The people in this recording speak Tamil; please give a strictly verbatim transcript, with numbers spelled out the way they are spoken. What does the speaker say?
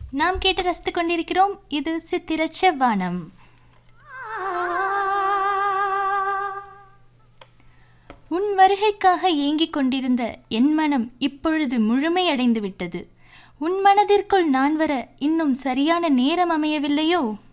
நாம் கேட்டு ரசித்துக் கொண்டிருக்கிறோம். இது சித்திர செவ்வானம். உன் வருகைக்காக ஏங்கிக் கொண்டிருந்த என் மனம் இப்பொழுது முழுமையடைந்து விட்டது. உன் மனதிற்குள் நான் வர இன்னும் சரியான நேரம் அமையவில்லையோ?